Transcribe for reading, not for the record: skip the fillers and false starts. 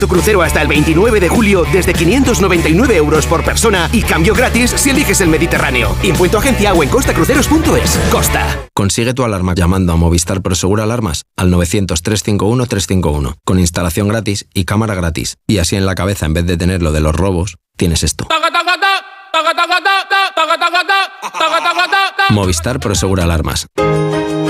Tu crucero hasta el 29 de julio desde 599 € por persona y cambio gratis si eliges el Mediterráneo. Info en tu agencia o en costacruceros.es. Costa. Consigue tu alarma llamando a Movistar Prosegur Alarmas al 900-351-351 con instalación gratis y cámara gratis. Y así en la cabeza, en vez de tener lo de los robos, tienes esto. Movistar Prosegur Alarmas.